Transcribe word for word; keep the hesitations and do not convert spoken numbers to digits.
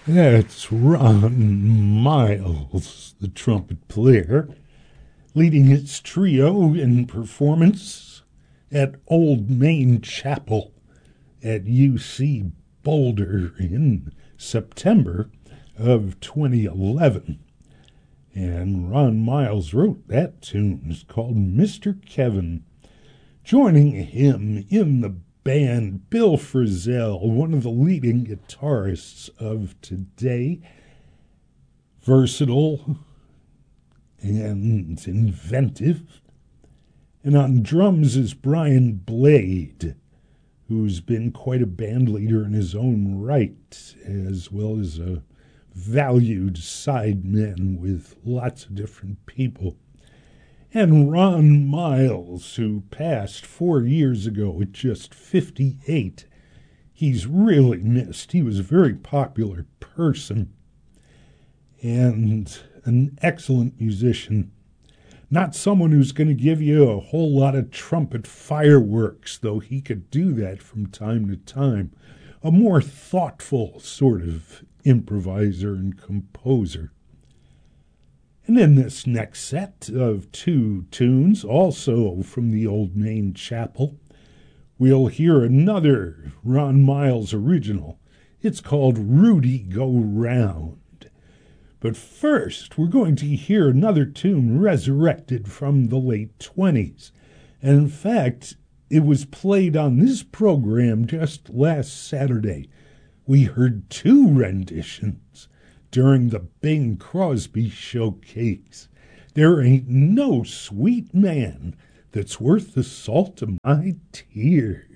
That's Ron Miles, the trumpet player, leading its trio in performance at Old Main Chapel at U C Boulder in September of twenty eleven. And Ron Miles wrote that tune. It's called Mister Kevin. Joining him in the band, Bill Frisell, one of the leading guitarists of today. Versatile and inventive. And on drums is Brian Blade, who's been quite a band leader in his own right, as well as a valued sideman with lots of different people. And Ron Miles, who passed four years ago at just fifty-eight. He's really missed. He was a very popular person and an excellent musician. Not someone who's going to give you a whole lot of trumpet fireworks, though he could do that from time to time. A more thoughtful sort of improviser and composer. And in this next set of two tunes, also from the Old Main Chapel, we'll hear another Ron Miles original. It's called Rudy Go Round. But first, we're going to hear another tune resurrected from the late twenties. And in fact, it was played on this program just last Saturday. We heard two renditions during the Bing Crosby showcase. There ain't no sweet man that's worth the salt of my tears.